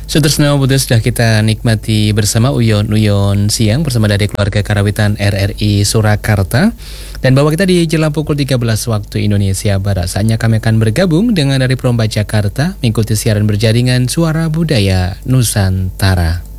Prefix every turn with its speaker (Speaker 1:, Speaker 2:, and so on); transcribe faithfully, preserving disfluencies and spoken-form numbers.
Speaker 1: Sutresno Putus sudah kita nikmati bersama Uyon-Uyon siang bersama dari keluarga Karawitan R R I Surakarta. Dan bahwa kita di jelang pukul tiga belas waktu Indonesia Barat. Saatnya kami akan bergabung dengan dari Peromba Jakarta mengikuti siaran berjaringan Suara Budaya Nusantara.